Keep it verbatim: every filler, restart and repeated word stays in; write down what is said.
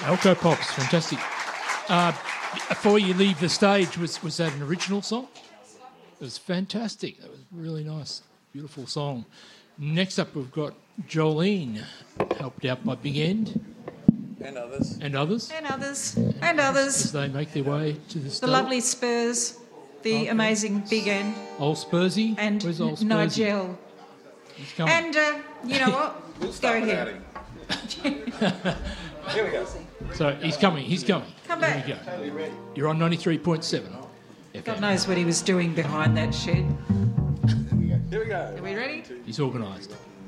Elko Pops, fantastic. Uh, before you leave the stage, was was that an original song? It was fantastic. That was really nice, beautiful song. Next up, we've got Jolene, helped out by Big End. And others. And others. And others. And others. As they make their way to the stage. The lovely Spurs, the okay. amazing Big End. Old Spursy. And Where's old Spursy? Nigel. He's coming. And uh, you know what? We'll go here. Here we go. So he's coming, he's coming. Come back. Here we go. You're on ninety-three point seven. God knows what he was doing behind that shed. Here we go. Are we ready? He's organised.